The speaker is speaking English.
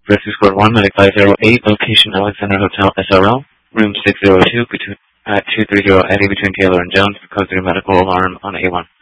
Rescue Squad 1, Medic 508, location Alexander Hotel SRL, room 602, at 230 Eddie between Taylor and Jones, code 3 medical alarm on A1.